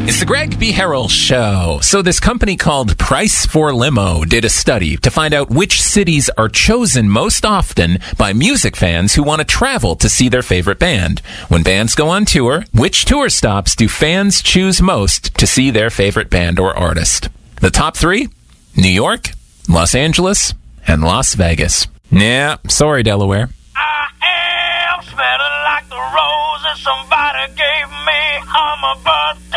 It's the Greg B. Harrell Show. So this company called Price for Limo did a study to find out which cities are chosen most often by music fans who want to travel to see their favorite band. When bands go on tour, which tour stops do fans choose most to see their favorite band or artist? The top three? New York, Los Angeles, and Las Vegas. Yeah, sorry, Delaware. I am smelling like the roses somebody gave me on my birthday.